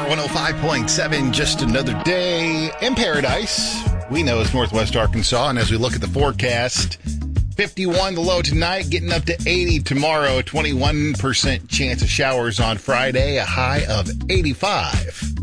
105.7, just another day in paradise. We know it's Northwest Arkansas, and as we look at the forecast, 51 the low tonight, getting up to 80 tomorrow, 21% chance of showers on Friday, a high of 85.